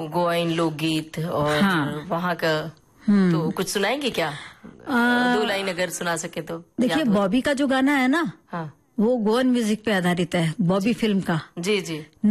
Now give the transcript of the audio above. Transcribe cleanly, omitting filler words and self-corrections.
गोवाइन लोकगीत और हाँ। वहाँ का तो कुछ सुनाएंगे क्या? 2 लाइन अगर सुना सके तो। देखिए, बॉबी का जो गाना है ना, हाँ वो गोवन म्यूजिक पे आधारित है, बॉबी फिल्म का। जी जी।